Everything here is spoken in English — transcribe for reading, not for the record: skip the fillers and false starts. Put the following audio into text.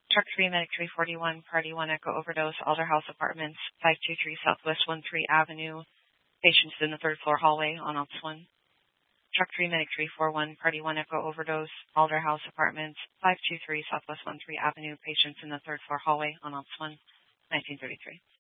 Truck 3, Medic 341, Party 1 Echo Overdose, Alder House Apartments, 523 Southwest 13 Avenue. Patients in the third floor hallway on Ops 1. Truck 3, Medic 341, Party 1 Echo Overdose, Alder House Apartments, 523 Southwest 13 Avenue. Patients in the third floor hallway on Ops 1, 1933.